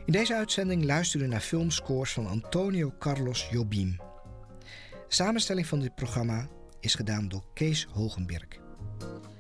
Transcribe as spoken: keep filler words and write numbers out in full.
In deze uitzending luisteren we naar filmscores van Antonio Carlos Jobim. De samenstelling van dit programma is gedaan door Kees Hogenberg.